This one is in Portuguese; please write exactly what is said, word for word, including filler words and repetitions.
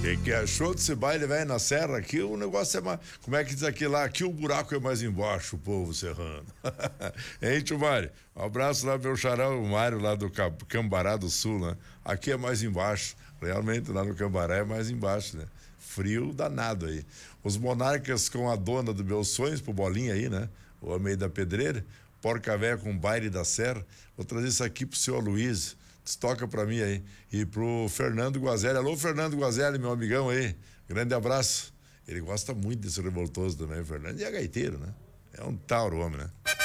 que que achou desse baile velho na serra? Aqui o negócio é mais... Como é que diz aqui lá? Aqui o buraco é mais embaixo, o povo serrano. Hein, tio Mário? Um abraço lá pro meu xarão, o Mário, lá do Cambará do Sul, né? Aqui é mais embaixo. Realmente, lá no Cambará é mais embaixo, né? Frio danado aí. Os monarcas com a dona dos meus sonhos, pro Bolinha aí, né? O homem da pedreira. Porca véia com baile da serra. Vou trazer isso aqui pro senhor Luiz. Toca pra mim aí. E pro Fernando Guazelli. Alô, Fernando Guazelli, meu amigão aí. Grande abraço. Ele gosta muito desse revoltoso também, Fernando. E é gaiteiro, né? É um tauro homem, né?